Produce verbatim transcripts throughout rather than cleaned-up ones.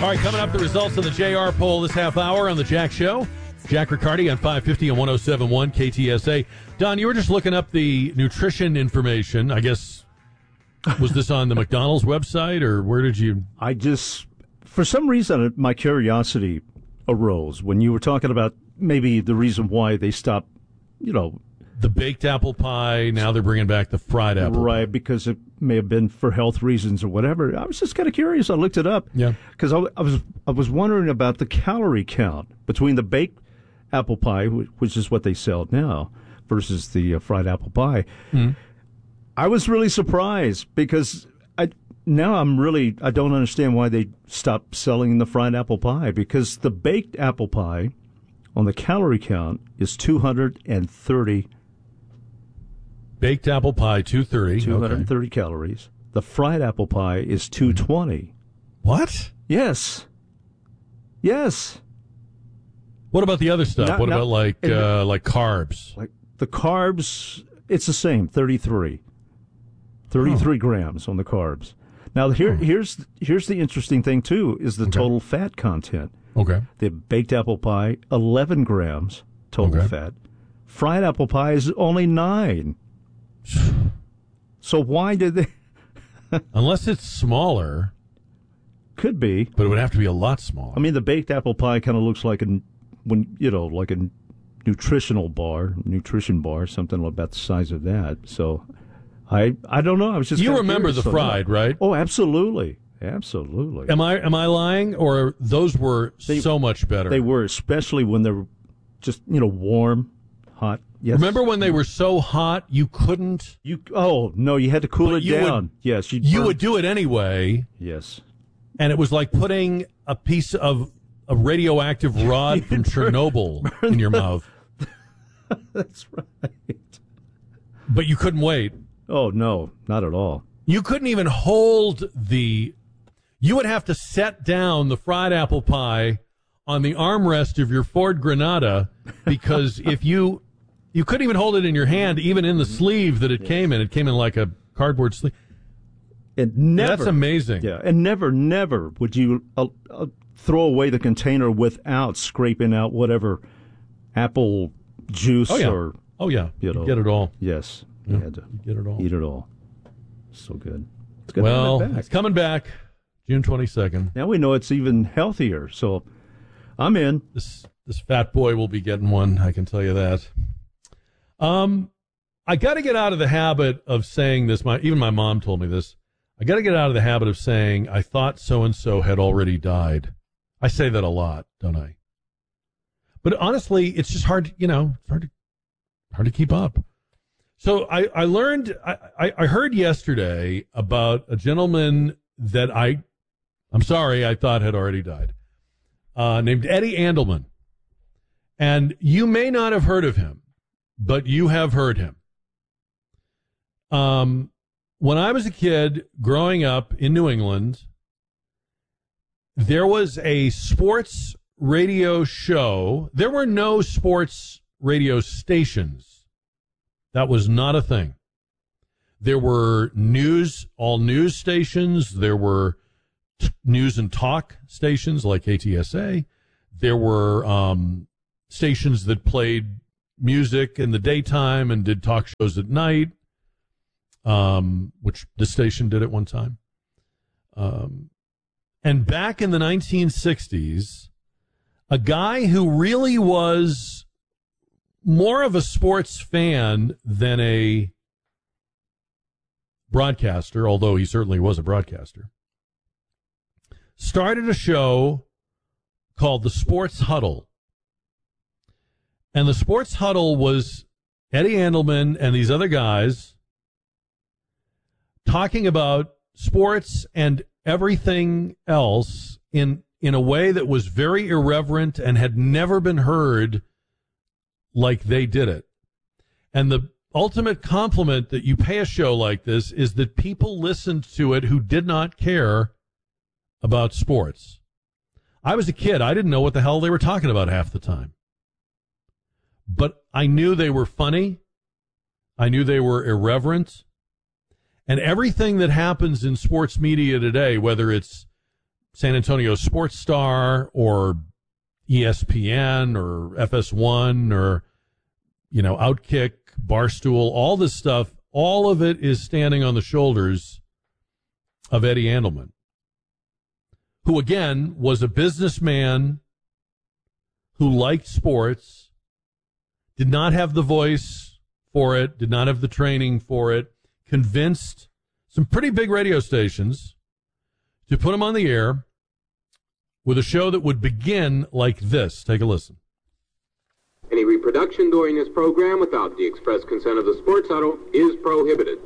All right, coming up, the results of the J R poll this half hour on the Jack Show. Jack Riccardi on five fifty and one oh seven point one K T S A. Don, you were just looking up the nutrition information. I guess, was this on the McDonald's website, or where did you? I just, for some reason, my curiosity arose when you were talking about maybe the reason why they stopped, you know. The baked apple pie, now they're bringing back the fried apple right, pie. Right, because it may have been for health reasons or whatever. I was just kind of curious. I looked it up. Yeah. Because I, I was I was wondering about the calorie count between the baked apple pie, which is what they sell now, versus the uh, fried apple pie. Mm-hmm. I was really surprised because I now I'm really, I don't understand why they stopped selling the fried apple pie, because the baked apple pie on the calorie count is two hundred thirty. Baked apple pie, two thirty. two hundred thirty okay. calories. The fried apple pie is two twenty. What? Yes. Yes. What about the other stuff? Not, what not, about like uh, like carbs? Like the carbs, it's the same, thirty-three. thirty-three oh. grams on the carbs. Now here oh. here's here's the interesting thing too, is the okay. total fat content. Okay. The baked apple pie, eleven grams total okay. fat. Fried apple pie is only nine. So why did they? Unless it's smaller. Could be. But it would have to be a lot smaller. I mean, the baked apple pie kind of looks like a, when you know, like a nutritional bar, nutrition bar, something about the size of that. So I I don't know. I was just You remember the fried, right? Oh, absolutely. Absolutely. Am I am I lying, or those were they, so much better? They were, especially when they were just, you know, warm, hot. Yes. Remember when they were so hot you couldn't? You oh no, you had to cool it down. Would, yes, you would do it anyway. Yes, and it was like putting a piece of a radioactive rod from Chernobyl burn in your the, mouth. That's right. But you couldn't wait. Oh no, not at all. You couldn't even hold the. You would have to set down the fried apple pie on the armrest of your Ford Granada, because if you you couldn't even hold it in your hand, even in the sleeve that it yes. came in. It came in like a cardboard sleeve. And never, that's amazing. Yeah, and never, never would you uh, uh, throw away the container without scraping out whatever apple juice oh, yeah. or oh yeah, you know, you get it all. Yes, yeah. you had to you get it all. Eat it all. So good. It's good well, to have it back. It's coming back June twenty-second. Now we know it's even healthier. So I'm in. This this fat boy will be getting one. I can tell you that. Um, I got to get out of the habit of saying this. My even my mom told me this. I got to get out of the habit of saying I thought so and so had already died. I say that a lot, don't I? But honestly, it's just hard. You know, it's hard to hard to keep up. So I I learned. I I heard yesterday about a gentleman that I, I'm sorry, I thought had already died, uh, named Eddie Andelman. And you may not have heard of him, but you have heard him. Um, when I was a kid growing up in New England, there was a sports radio show. There were no sports radio stations. That was not a thing. There were news, all news stations. There were t- news and talk stations like K T S A. There were um, stations that played music in the daytime and did talk shows at night, um, which the station did at one time. Um, and back in the nineteen sixties, a guy who really was more of a sports fan than a broadcaster, although he certainly was a broadcaster, started a show called the Sports Huddle. And the Sports Huddle was Eddie Andelman and these other guys talking about sports and everything else in in a way that was very irreverent and had never been heard like they did it. And the ultimate compliment that you pay a show like this is that people listened to it who did not care about sports. I was a kid. I didn't know what the hell they were talking about half the time. But I knew they were funny. I knew they were irreverent. And everything that happens in sports media today, whether it's San Antonio Sports Star or E S P N or F S one or, you know, Outkick, Barstool, all this stuff, all of it is standing on the shoulders of Eddie Andelman, who, again, was a businessman who liked sports, did not have the voice for it, did not have the training for it, convinced some pretty big radio stations to put him on the air with a show that would begin like this. Take a listen. Any reproduction during this program without the express consent of the Sports Huddle is prohibited.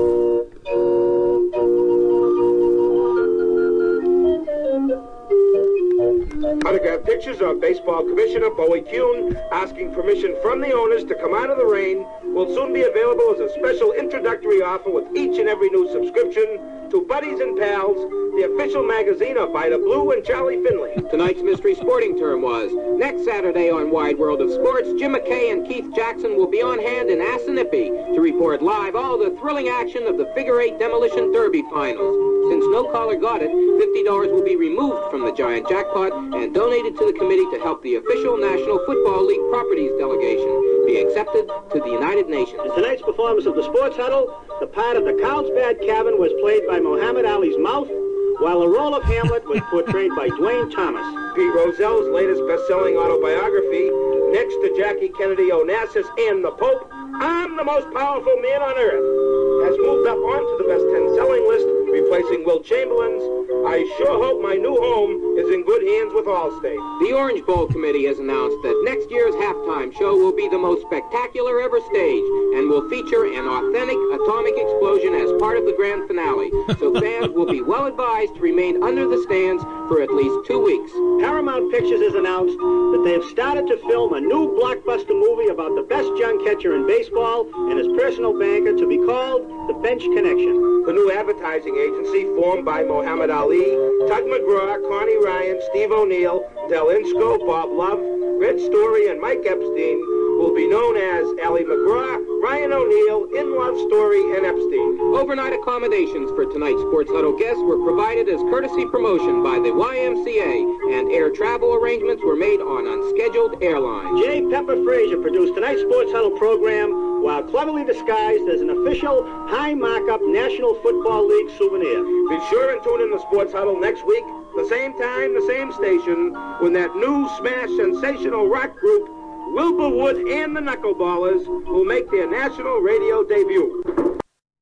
Autographed pictures of Baseball Commissioner Bowie Kuhn asking permission from the owners to come out of the rain will soon be available as a special introductory offer with each and every new subscription to Buddies and Pals, the official magazine of Vida Blue and Charlie Finley. Tonight's mystery sporting term was, next Saturday on Wide World of Sports, Jim McKay and Keith Jackson will be on hand in Assinippie to report live all the thrilling action of the Figure Eight Demolition Derby finals. Since no caller got it, fifty dollars will be removed from the giant jackpot and donated to the committee to help the official National Football League Properties Delegation be accepted to the United Nations. In tonight's performance of the Sports Huddle, the part of the Carlsbad Cabin was played by Muhammad Ali's mouth, while the role of Hamlet was portrayed by Dwayne Thomas. Pete Rozelle's latest best-selling autobiography, next to Jackie Kennedy Onassis and the Pope, I'm the most powerful man on earth, has moved up onto the best ten selling list, replacing Will Chamberlain's I Sure Hope My New Home is in good hands with Allstate. The Orange Bowl Committee has announced that next year's halftime show will be the most spectacular ever staged and will feature an authentic atomic explosion as part of the grand finale. So fans will be well advised to remain under the stands for at least two weeks. Paramount Pictures has announced that they have started to film a new blockbuster movie about the best young catcher in baseball and his personal banker to be called The Bench Connection. The new advertising agency formed by Muhammad Ali, Tug McGraw, Connie Ryan, Steve O'Neill, Del Insko, Bob Love, Red Story, and Mike Epstein will be known as Ali McGraw, Ryan O'Neill, In Love Story, and Epstein. Overnight accommodations for tonight's Sports Huddle guests were provided as courtesy promotion by the Y M C A, and air travel arrangements were made on unscheduled airlines. J. Pepper Frazier produced tonight's Sports Huddle program while cleverly disguised as an official high markup National Football League souvenir. Be sure and tune in the Sports Huddle next week, the same time, the same station, when that new smash sensational rock group, Wilbur Wood and the Knuckleballers, will make their national radio debut.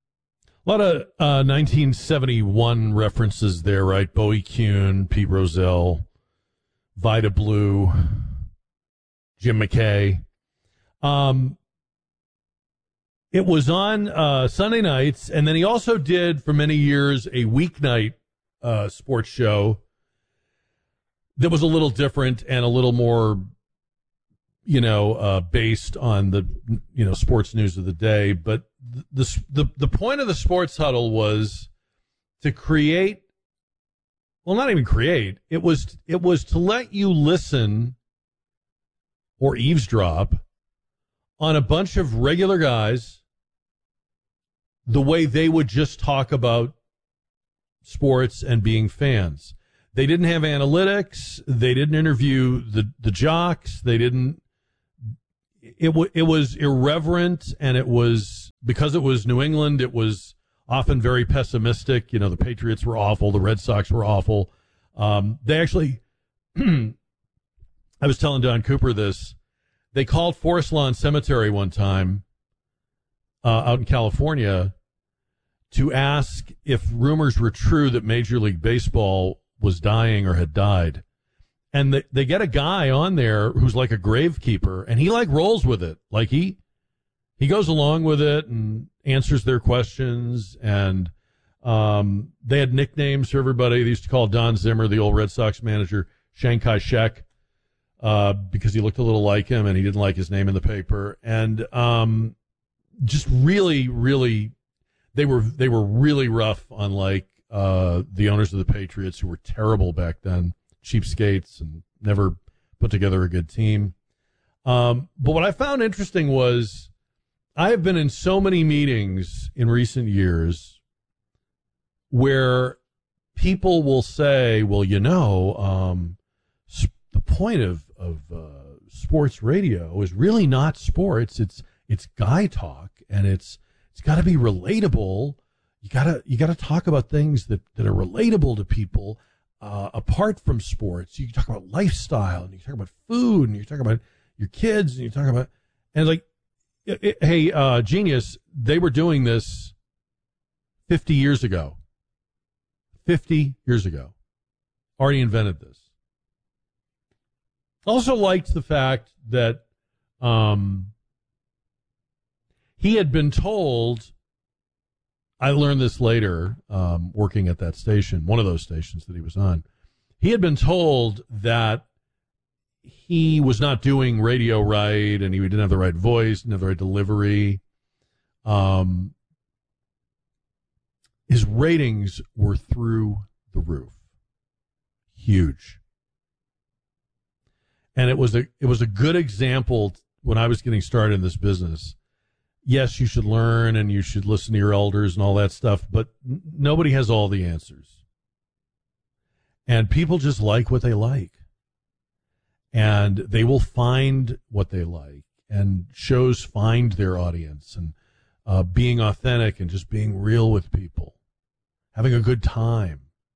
A lot of uh, nineteen seventy-one references there, right? Bowie Kuhn, Pete Rozelle, Vida Blue, Jim McKay. Um, it was on uh, Sunday nights, and then he also did, for many years, a weeknight uh, sports show that was a little different and a little more, you know, uh, based on the, you know, sports news of the day. But the, the the point of the Sports Huddle was to create, well, not even create. It was it was to let you listen or eavesdrop on a bunch of regular guys the way they would just talk about sports and being fans. They didn't have analytics. They didn't interview the, the jocks. They didn't. It, w- it was irreverent, and it was, because it was New England, it was often very pessimistic. You know, the Patriots were awful. The Red Sox were awful. Um, they actually, I was telling Don Cooper this, they called Forest Lawn Cemetery one time uh, out in California to ask if rumors were true that Major League Baseball was dying or had died. And they, they get a guy on there who's like a gravekeeper, and he like rolls with it. Like he he goes along with it and answers their questions. And um, they had nicknames for everybody. They used to call Don Zimmer, the old Red Sox manager, Chiang Kai-shek, uh, because he looked a little like him and he didn't like his name in the paper. And um, just really, really, they were they were really rough on like uh, the owners of the Patriots, who were terrible back then. Cheapskates and never put together a good team. Um, but what I found interesting was I have been in so many meetings in recent years where people will say, well, you know, um, sp- the point of, of uh, sports radio is really not sports. It's it's guy talk, and it's it's got to be relatable. You gotta you gotta talk about things that, that are relatable to people uh, apart from sports. You can talk about lifestyle, and you can talk about food, and you talk about your kids, and you talk about and like, it, it, hey, uh, Genius, they were doing this fifty years ago. Fifty years ago, already invented this. Also liked the fact that um, he had been told. I learned this later, um, working at that station, one of those stations that he was on. He had been told that he was not doing radio right, and he didn't have the right voice, didn't have the right delivery. Um, his ratings were through the roof, huge, and it was a it was a good example when I was getting started in this business. Yes, you should learn and you should listen to your elders and all that stuff, but n- nobody has all the answers. And people just like what they like. And they will find what they like. And shows find their audience. And uh, being authentic and just being real with people. Having a good time.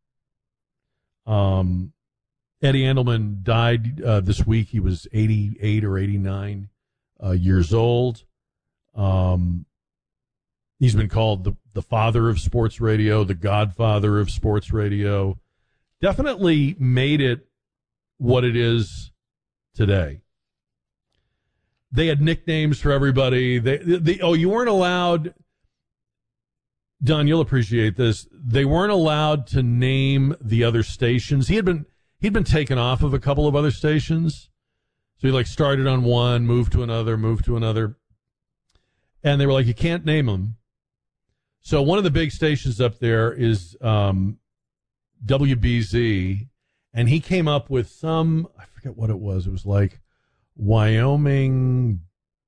Um, Eddie Andelman died uh, this week. He was eighty-eight or eighty-nine uh, years old. Um, he's been called the, the father of sports radio, the godfather of sports radio. Definitely made it what it is today. They had nicknames for everybody. They, they, oh, you weren't allowed, Don, you'll appreciate this. They weren't allowed to name the other stations. He had been, he'd been taken off of a couple of other stations. So he like started on one, moved to another, moved to another. And they were like, you can't name them. So one of the big stations up there is um, W B Z. And he came up with some, I forget what it was. It was like Wyoming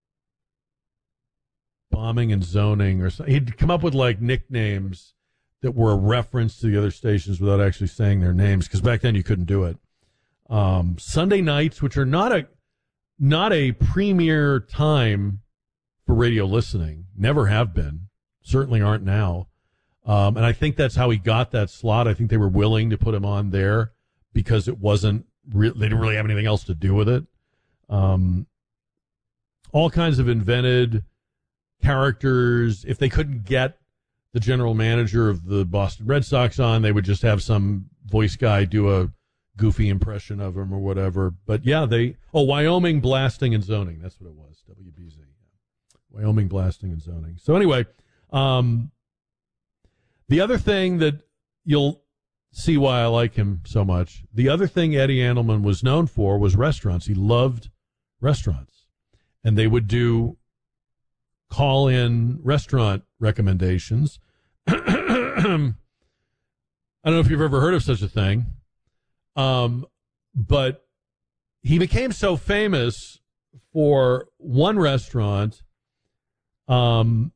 bombing and zoning or something. He'd come up with like nicknames that were a reference to the other stations without actually saying their names. Because back then you couldn't do it. Um, Sunday nights, which are not a, not a premier time for radio listening, never have been, certainly aren't now. Um, and I think that's how he got that slot. I think they were willing to put him on there because it wasn't, re- they didn't really have anything else to do with it. Um, all kinds of invented characters. If they couldn't get the general manager of the Boston Red Sox on, they would just have some voice guy do a goofy impression of him or whatever. But yeah, they, oh, Wyoming Blasting and Zoning. That's what it was, W B Z. Wyoming Blasting and Zoning. So anyway, um, the other thing that you'll see why I like him so much, the other thing Eddie Andelman was known for was restaurants. He loved restaurants. And they would do call-in restaurant recommendations. I don't know if you've ever heard of such a thing, um, but he became so famous for one restaurant Um,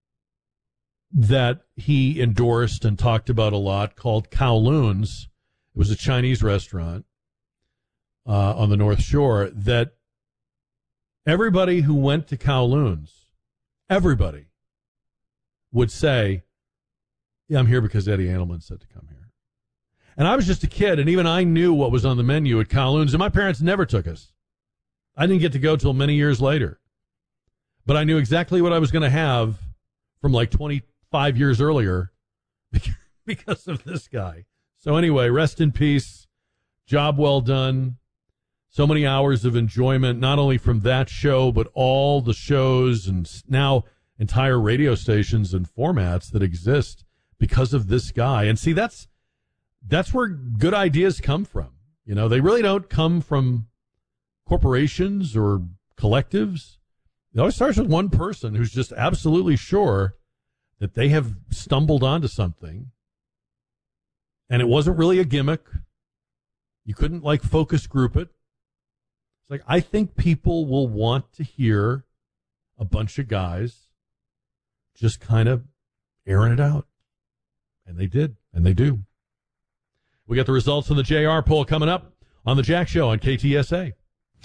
that he endorsed and talked about a lot called Kowloon's. It was a Chinese restaurant uh, on the North Shore that everybody who went to Kowloon's, everybody would say, yeah, I'm here because Eddie Andelman said to come here. And I was just a kid, and even I knew what was on the menu at Kowloon's, and my parents never took us. I didn't get to go till many years later. But I knew exactly what I was going to have from like twenty-five years earlier because of this guy. So anyway, rest in peace. Job well done. So many hours of enjoyment, not only from that show, but all the shows and now entire radio stations and formats that exist because of this guy. And see, that's that's where good ideas come from. You know, they really don't come from corporations or collectives. It always starts with one person who's just absolutely sure that they have stumbled onto something, and it wasn't really a gimmick. You couldn't, like, focus group it. It's like, I think people will want to hear a bunch of guys just kind of airing it out. And they did, and they do. We got the results of the J R poll coming up on the Jack Show on K T S A.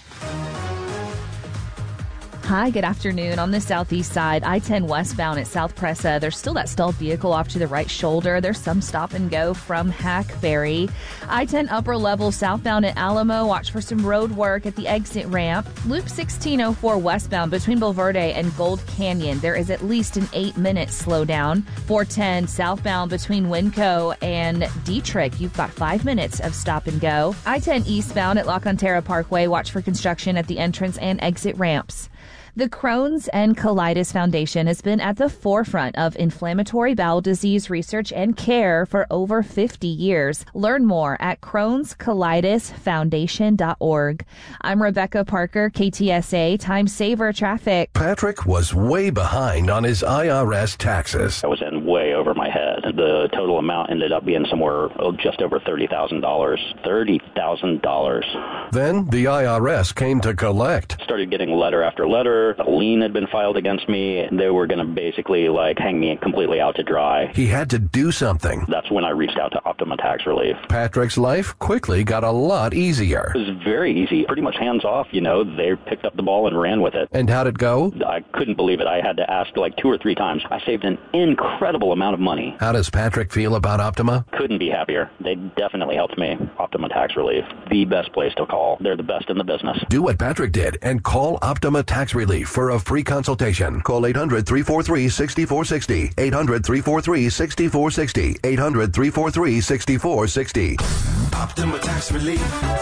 Hi, good afternoon. On the southeast side, I ten westbound at South Presa, there's still that stalled vehicle off to the right shoulder. There's some stop and go from Hackberry. I ten upper level southbound at Alamo. Watch for some road work at the exit ramp. Loop sixteen oh four westbound between Bulverde and Gold Canyon. There is at least an eight-minute slowdown. four ten southbound between Winco and Dietrich. You've got five minutes of stop and go. I ten eastbound at La Cantera Parkway. Watch for construction at the entrance and exit ramps. The Crohn's and Colitis Foundation has been at the forefront of inflammatory bowel disease research and care for over fifty years. Learn more at crohns colitis foundation dot org. I'm Rebecca Parker, K T S A Time Saver Traffic. Patrick was way behind on his I R S taxes. I was in way over my head. The total amount ended up being somewhere oh, just over thirty thousand dollars. thirty thousand dollars. Then the I R S came to collect. Started getting letter after letter. A lien had been filed against me. They were going to basically like hang me completely out to dry. He had to do something. That's when I reached out to Optima Tax Relief. Patrick's life quickly got a lot easier. It was very easy, pretty much hands off, you know. They picked up the ball and ran with it. And how'd it go? I couldn't believe it. I had to ask like two or three times. I saved an incredible amount of money. How does Patrick feel about Optima? Couldn't be happier. They definitely helped me. Optima Tax Relief, the best place to call. They're the best in the business. Do what Patrick did and call Optima Tax Relief for a free consultation. Call eight hundred, three four three, six four six zero. eight hundred, three four three, six four six zero. eight hundred, three four three, six four six zero. Optima Tax Relief.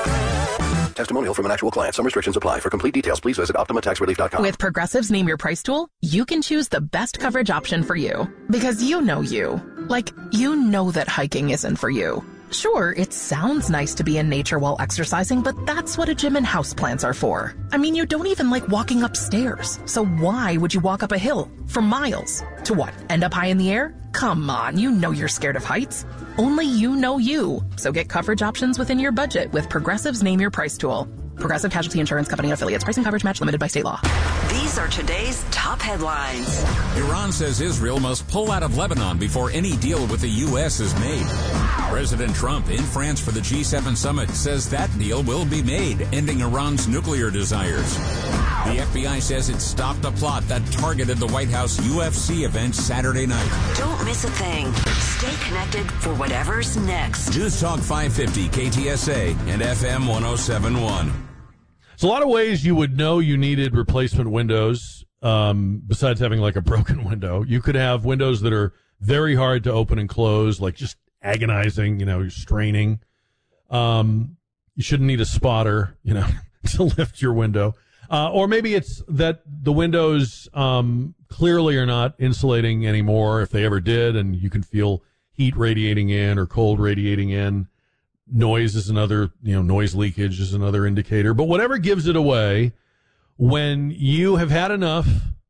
Testimonial from an actual client. Some restrictions apply. For complete details, please visit optima tax relief dot com. With Progressive's Name Your Price tool, you can choose the best coverage option for you. Because you know you. Like, you know that hiking isn't for you. Sure, it sounds nice to be in nature while exercising, but that's what a gym and houseplants are for. I mean, you don't even like walking upstairs. So why would you walk up a hill for miles? To what, end up high in the air? Come on, you know you're scared of heights. Only you know you. So get coverage options within your budget with Progressive's Name Your Price tool. Progressive Casualty Insurance Company and affiliates. Price and coverage match limited by state law. These are today's top headlines. Iran says Israel must pull out of Lebanon before any deal with the U S is made. President Trump in France for the G seven summit says that deal will be made, ending Iran's nuclear desires. The F B I says it stopped a plot that targeted the White House U F C event Saturday night. Don't miss a thing. Stay connected for whatever's next. News Talk five fifty K T S A and F M one oh seven point one. There's a lot of ways you would know you needed replacement windows, um, besides having like a broken window. You could have windows that are very hard to open and close, like just agonizing, you know, you're straining. Um, you shouldn't need a spotter, you know, to lift your window. Uh, or maybe it's that the windows um, clearly are not insulating anymore, if they ever did, and you can feel heat radiating in or cold radiating in. Noise is another, you know, noise leakage is another indicator. But whatever gives it away, when you have had enough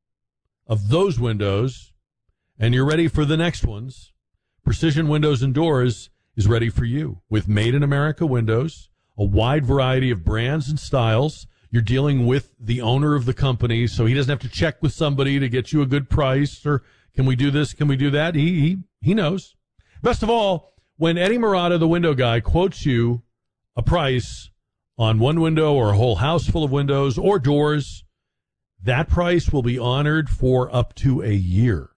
of those windows and you're ready for the next ones, Precision Windows and Doors is ready for you. With Made in America windows, a wide variety of brands and styles. You're dealing with the owner of the company, so he doesn't have to check with somebody to get you a good price, or can we do this, can we do that? He he, he knows. Best of all, when Eddie Murata, the window guy, quotes you a price on one window or a whole house full of windows or doors, that price will be honored for up to a year.